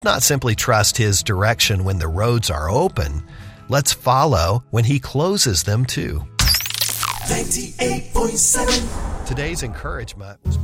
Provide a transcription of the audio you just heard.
not simply trust His direction when the roads are open. Let's follow when He closes them too. 98.7. Today's encouragement was